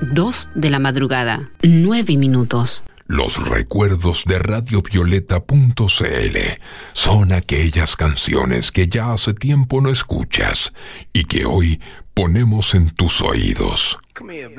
2 de la madrugada, 9 minutos. Los recuerdos de radiovioleta.cl son aquellas canciones que ya hace tiempo no escuchas y que hoy ponemos en tus oídos.